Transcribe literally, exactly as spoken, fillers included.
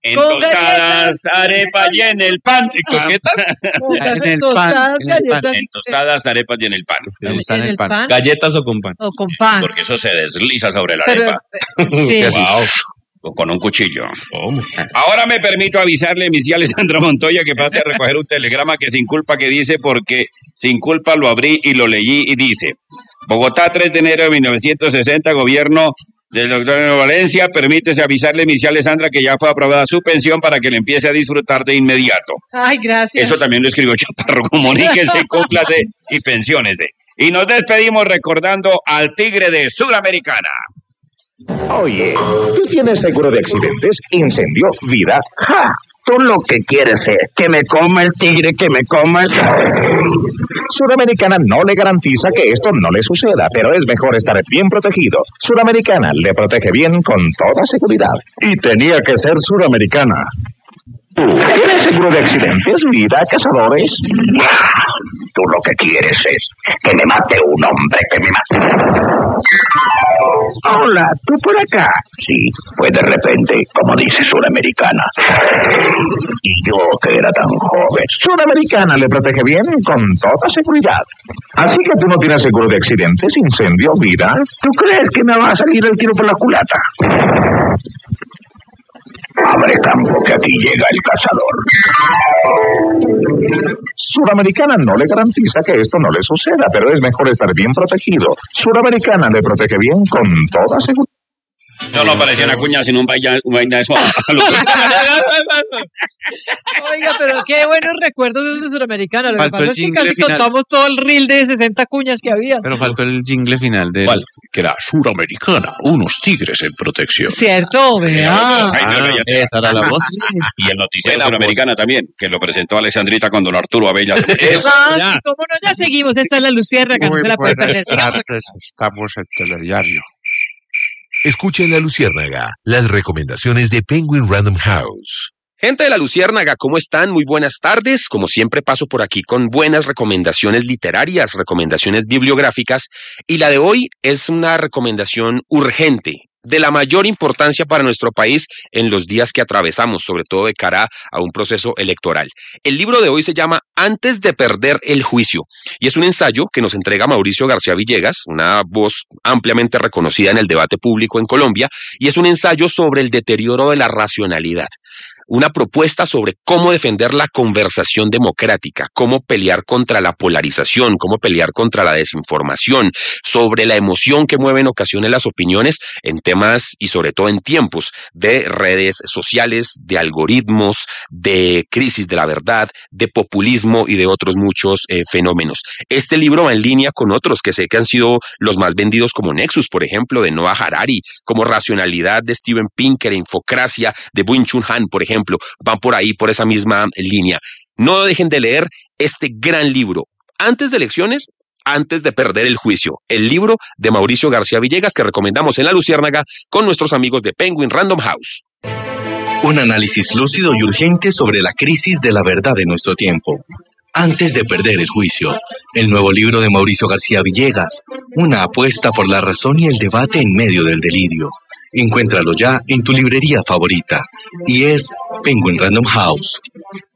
En Con tostadas, arepas y en el pan. ¿Coquetas? Póngase En el tostadas, pan, en el galletas. pan. En tostadas, arepas y en el pan. Me gusta en el pan. ¿Galletas o con pan? O con pan. Porque eso se desliza sobre la Pero, arepa. eh, sí. Wow. O con un cuchillo. Ahora me permito avisarle, mi tía Alessandra Montoya, que pase a recoger un telegrama que sin culpa que dice, porque sin culpa lo abrí y lo leí y dice: Bogotá, tres de enero de mil novecientos sesenta, gobierno del doctor Valencia, permítese avisarle, mi tía Alessandra, que ya fue aprobada su pensión para que le empiece a disfrutar de inmediato. Ay, gracias. Eso también lo escribió Chaparro. Comuníquese, cúmplase y pensiónese. Y nos despedimos recordando al tigre de Sudamericana. Oye, ¿tú tienes seguro de accidentes? ¿Incendio? ¿Vida? ¡Ja! Tú lo que quieres es que me coma el tigre, que me coma el... Suramericana no le garantiza que esto no le suceda, pero es mejor estar bien protegido. Suramericana le protege bien con toda seguridad. Y tenía que ser Suramericana. ¿Tú tienes seguro de accidentes, vida, cazadores? Tú lo que quieres es que me mate un hombre, que me mate. Hola, ¿tú por acá? Sí, fue de repente, como dice Suramericana. Y yo, que era tan joven. Suramericana le protege bien con toda seguridad. Así que tú no tienes seguro de accidentes, incendio, vida. ¿Tú crees que me va a salir el tiro por la culata? Abre campo, que aquí llega el cazador. Suramericana no le garantiza que esto no le suceda, pero es mejor estar bien protegido. Suramericana le protege bien con toda seguridad. No, no parecía una cuña, sino un vaina, un vaina de eso. Oiga, pero qué buenos recuerdos de esos Suramericanos. Lo que Faltó pasa el es que jingle casi final. contamos todo el reel de sesenta cuñas que había. Pero faltó el jingle final de... ¿Cuál? Que era Suramericana, unos tigres en protección. Cierto, vea. Ay, no, no, ya- Esa era la voz. Y el noticiero Buena Suramericana también, que lo presentó Alexandrita con don Arturo Abella. Eso, Ah, ya. sí, cómo no, ya seguimos. Esta es la Luciérnaga, no se la puede perder. Sigamos. Estamos en Telediario. Escuchen La Luciérnaga, las recomendaciones de Penguin Random House. Gente de La Luciérnaga, ¿cómo están? Muy buenas tardes. Como siempre paso por aquí con buenas recomendaciones literarias, recomendaciones bibliográficas, y la de hoy es una recomendación urgente, de la mayor importancia para nuestro país en los días que atravesamos, sobre todo de cara a un proceso electoral. El libro de hoy se llama Antes de perder el juicio, y es un ensayo que nos entrega Mauricio García Villegas, una voz ampliamente reconocida en el debate público en Colombia, y es un ensayo sobre el deterioro de la racionalidad. Una propuesta sobre cómo defender la conversación democrática, cómo pelear contra la polarización, cómo pelear contra la desinformación, sobre la emoción que mueve en ocasiones las opiniones en temas y sobre todo en tiempos de redes sociales, de algoritmos, de crisis de la verdad, de populismo y de otros muchos eh, fenómenos. Este libro va en línea con otros que sé que han sido los más vendidos, como Nexus, por ejemplo, de Noah Harari, como Racionalidad de Steven Pinker, Infocracia de Byung-Chul Han, por ejemplo, van por ahí, por esa misma línea. No dejen de leer este gran libro. Antes de elecciones, antes de perder el juicio. El libro de Mauricio García Villegas que recomendamos en La Luciérnaga con nuestros amigos de Penguin Random House. Un análisis lúcido y urgente sobre la crisis de la verdad de nuestro tiempo. Antes de perder el juicio. El nuevo libro de Mauricio García Villegas. Una apuesta por la razón y el debate en medio del delirio. Encuéntralo ya en tu librería favorita. Y es Penguin Random House.